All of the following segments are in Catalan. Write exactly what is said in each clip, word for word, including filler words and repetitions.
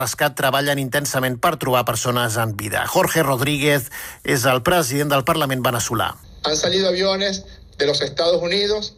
rescat treballen intensament per trobar persones en vida. Jorge Rodríguez és el president del Parlament venezolà. Han salido aviones de los Estados Unidos,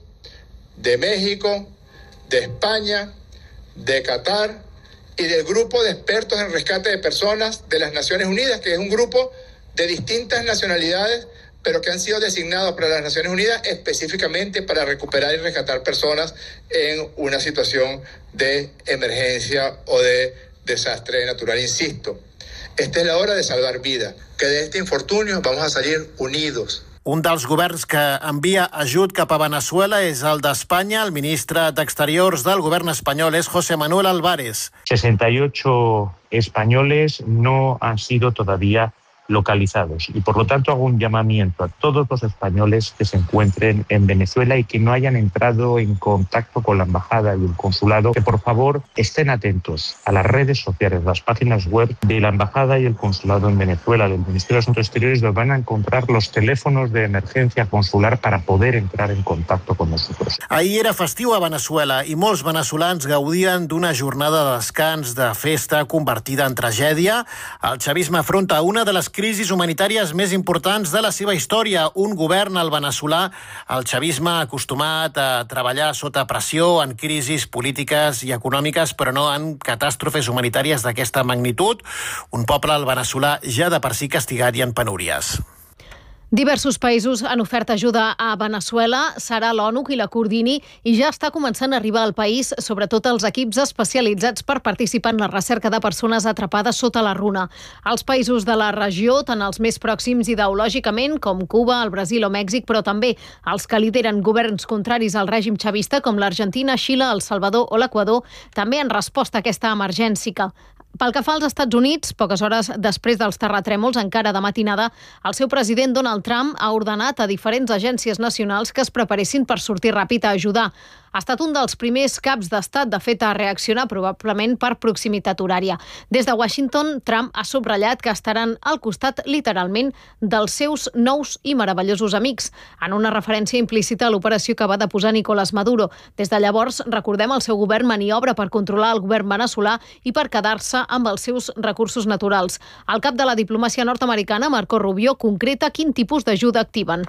de México, de España, de Qatar y del grupo de expertos en rescate de personas de las Naciones Unidas, que es un grupo de distintas nacionalidades, pero que han sido designados para las Naciones Unidas específicamente para recuperar y rescatar personas en una situación de emergencia o de desastre natural. Insisto, esta es la hora de salvar vidas, que de este infortunio vamos a salir unidos. Un dels governs que envia ajut cap a Venezuela és el d'Espanya. El ministre d'Exteriors del govern espanyol és José Manuel Álvarez. sesenta y ocho españoles no han sido todavía localizados y por lo tanto hago un llamamiento a todos los españoles que se encuentren en Venezuela y que no hayan entrado en contacto con la embajada y el consulado, que por favor estén atentos a las redes sociales, las páginas web de la embajada y el consulado en Venezuela, del Ministerio de Asuntos Exteriores, donde van a encontrar los teléfonos de emergencia consular para poder entrar en contacto con nosotros. Ahir era festiu a Venezuela i molts veneçolans gaudien d'una jornada de descans, de festa convertida en tragèdia. El chavisme afronta una de les crisis humanitàries més importants de la seva història. Un govern, el veneçolà, el chavisme, acostumat a treballar sota pressió en crisis polítiques i econòmiques, però no en catàstrofes humanitàries d'aquesta magnitud. Un poble, el veneçolà, ja de per si castigat i en penúries. Diversos països han ofert ajuda a Venezuela. Serà l'ONU qui la coordini i ja està començant a arribar al país, sobretot els equips especialitzats per participar en la recerca de persones atrapades sota la runa. Els països de la regió, tant els més pròxims ideològicament, com Cuba, el Brasil o Mèxic, però també els que lideren governs contraris al règim xavista, com l'Argentina, Xile, El Salvador o l'Equador, també han respost a aquesta emergència. Pel que fa als Estats Units, poques hores després dels terratrèmols, encara de matinada, el seu president Donald Trump ha ordenat a diferents agències nacionals que es preparessin per sortir ràpid a ajudar. Ha estat un dels primers caps d'estat, de fet, a reaccionar probablement per proximitat horària. Des de Washington, Trump ha subratllat que estaran al costat, literalment, dels seus nous i meravellosos amics, en una referència implícita a l'operació que va deposar Nicolás Maduro. Des de llavors, recordem, el seu govern maniobra per controlar el govern veneçolà i per quedar-se amb els seus recursos naturals. El cap de la diplomàcia nord-americana, Marco Rubio, concreta quin tipus d'ajuda activen.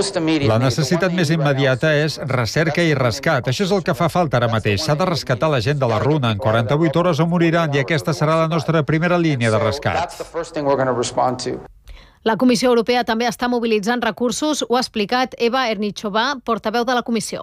La necessitat més immediata és recerca i rescat. Això és el que fa falta ara mateix. S'ha de rescatar la gent de la runa. En quaranta-vuit hores o moriran i aquesta serà la nostra primera línia de rescat. La Comissió Europea també està mobilitzant recursos. Ho ha explicat Eva Ernichová, portaveu de la Comissió.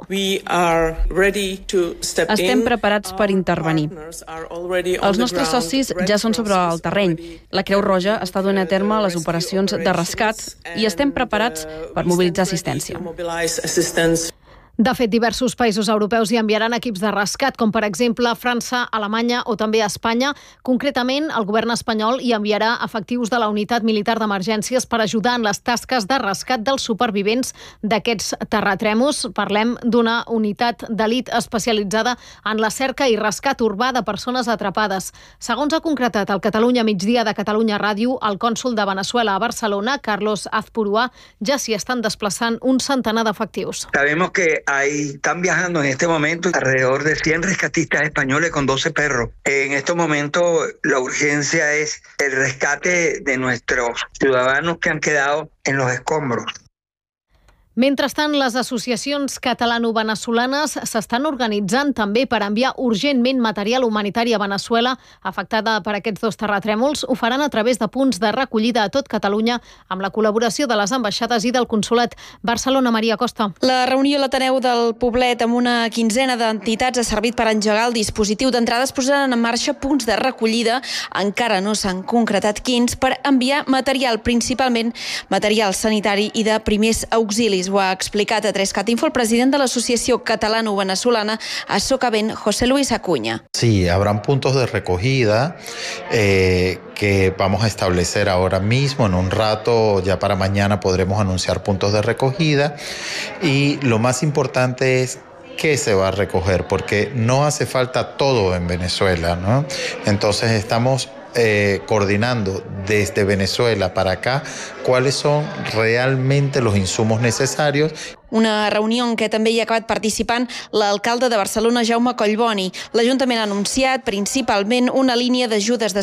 Estem preparats per intervenir. Els nostres socis ja són sobre el terreny. La Creu Roja està duent a terme les operacions de rescat i estem preparats per mobilitzar assistència. De fet, diversos països europeus hi enviaran equips de rescat, com per exemple França, Alemanya o també Espanya. Concretament, el govern espanyol hi enviarà efectius de la unitat militar d'emergències per ajudar en les tasques de rescat dels supervivents d'aquests terratrèmols. Parlem d'una unitat d'elit especialitzada en la cerca i rescat urbà de persones atrapades. Segons ha concretat el Catalunya Migdia de Catalunya Ràdio, el cònsol de Venezuela a Barcelona, Carlos Azpurua, ja s'hi estan desplaçant un centenar d'efectius. Sabemos que Ahí están viajando en este momento alrededor de cien rescatistas españoles con doce perros. En este momento la urgencia es el rescate de nuestros ciudadanos que han quedado en los escombros. Mentrestant, les associacions catalano-venezolanes s'estan organitzant també per enviar urgentment material humanitari a Venezuela afectada per aquests dos terratrèmols. Ho faran a través de punts de recollida a tot Catalunya amb la col·laboració de les ambaixades i del Consolat. Barcelona, Maria Costa. La reunió a l'Ateneu del Poblet amb una quinzena d'entitats ha servit per engegar el dispositiu. D'entrada es posaran en marxa punts de recollida, encara no s'han concretat quins, per enviar material, principalment material sanitari i de primers auxilis. Ho ha explicat a tres cat info el president de l'Associació Catalano-Venezolana a Socavent, José Luis Acuña. Sí, habrán puntos de recogida eh, que vamos a establecer ahora mismo. En un rato, ya para mañana, podremos anunciar puntos de recogida. Y lo más importante es qué se va a recoger, porque no hace falta todo en Venezuela, ¿no? Entonces estamos Eh, coordinando desde Venezuela para acá cuáles son realmente los insumos necesarios. Una reunió en què també hi ha acabat participant l'alcalde de Barcelona, Jaume Collboni. L'Ajuntament ha anunciat principalment una línia d'ajudes de